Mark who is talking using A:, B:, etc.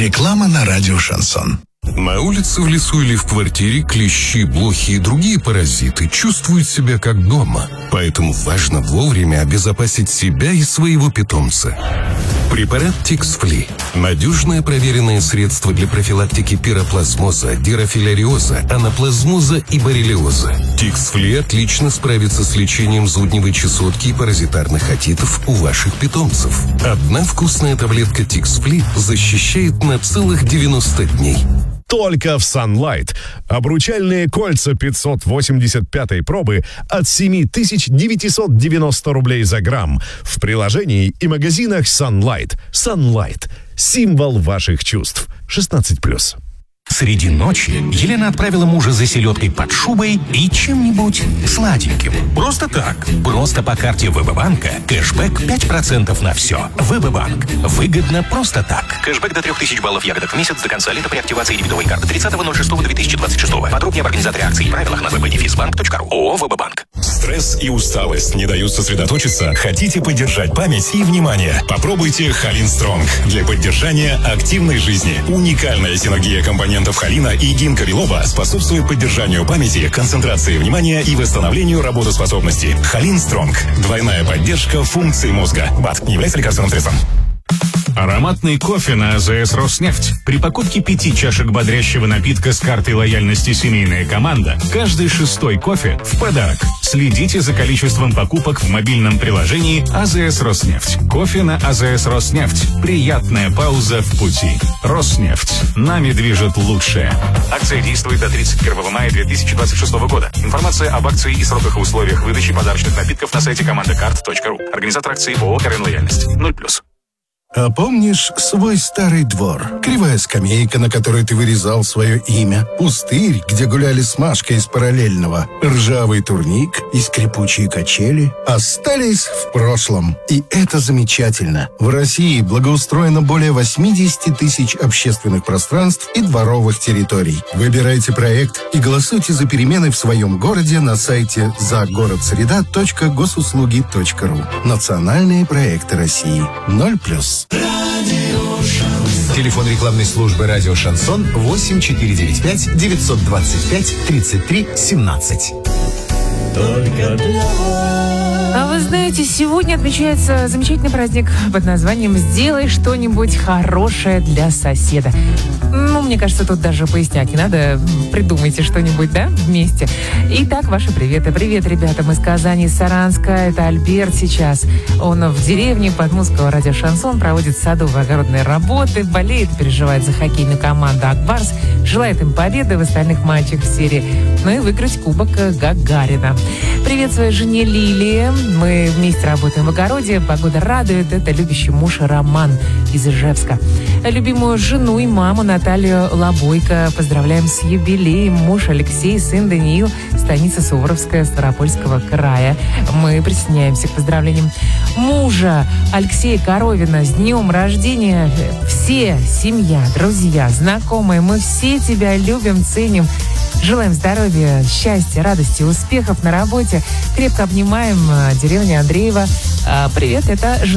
A: Реклама на радио «Шансон».
B: На улице, в лесу или в квартире клещи, блохи и другие паразиты чувствуют себя как дома. Поэтому важно вовремя обезопасить себя и своего питомца. Препарат Тикс-Фли – надежное проверенное средство для профилактики пироплазмоза, дирофиляриоза, анаплазмоза и боррелиоза. Тикс-Фли отлично справится с лечением зудневой чесотки и паразитарных отитов у ваших питомцев. Одна вкусная таблетка Тикс-Фли защищает на целых 90 дней.
C: Только в Sunlight. Обручальные кольца 585-й пробы от 7990 рублей за грамм. В приложении и магазинах Sunlight. Sunlight. Символ ваших чувств. 16+.
D: Среди ночи Елена отправила мужа за селедкой под шубой и чем-нибудь сладеньким. Просто так. Просто по карте ВБ-банка. Кэшбэк 5% на все. ВБ-банк. Выгодно просто так. Кэшбэк до 3000 баллов ягодок в месяц до конца лета при активации дебетовой карты 30.06.2026. Подробнее об организаторе акций и правилах на www.bank.ru. ООО «ВБ-банк».
E: Стресс и усталость не дают сосредоточиться? Хотите поддержать память и внимание? Попробуйте Холин Стронг для поддержания активной жизни. Уникальная синергия компонентов холина и гинка билоба способствует поддержанию памяти, концентрации внимания и восстановлению работоспособности. Холин Стронг. Двойная поддержка функций мозга. БАД не является лекарственным средством.
F: Ароматный кофе на АЗС «Роснефть». При покупке 5 чашек бодрящего напитка с картой лояльности «Семейная команда» каждый 6-й кофе в подарок. Следите за количеством покупок в мобильном приложении АЗС «Роснефть». Кофе на АЗС «Роснефть». Приятная пауза в пути. «Роснефть». Нами движет лучшее. Акция действует до 31 мая 2026 года. Информация об акции и сроках и условиях выдачи подарочных напитков на сайте командакарт.ру. Организатор акции ООО «КРН Лояльность». 0+.
A: А помнишь свой старый двор? Кривая скамейка, на которой ты вырезал свое имя, пустырь, где гуляли с Машкой из параллельного, ржавый турник и скрипучие качели остались в прошлом. И это замечательно. В России благоустроено более 80 тысяч общественных пространств и дворовых территорий. Выбирайте проект и голосуйте за перемены в своем городе на сайте загородсреда.госуслуги.ру. Национальные проекты России. 0+.
G: Телефон рекламной службы «Радио Шансон» 8495 925 33 17.
H: Только для вас. А вы знаете, сегодня отмечается замечательный праздник под названием «Сделай что-нибудь хорошее для соседа». Ну, мне кажется, тут даже пояснять не надо. Придумайте что-нибудь, да, вместе. Итак, ваши приветы. Привет, ребятам из Казани, из Саранска. Это Альберт сейчас. Он в деревне Подмусского радио «Шансон» проводит садово-огородные работы, болеет и переживает за хоккейную команду «Акбарс», желает им победы в остальных матчах в серии, ну и выиграть кубок Гагарина. Привет своей жене Лилии. Мы вместе работаем в огороде. Погода радует. Это любящий муж Роман из Ижевска. Любимую жену и маму Наталью Лобойко поздравляем с юбилеем. Муж Алексей, сын Даниил, станица Суворовская, Ставропольского края. Мы присоединяемся к поздравлениям мужа Алексея Коровина с днем рождения. Все, семья, друзья, знакомые, мы все тебя любим, ценим. Желаем здоровья, счастья, радости, успехов на работе. Крепко обнимаем. Деревня Андреева. Привет, это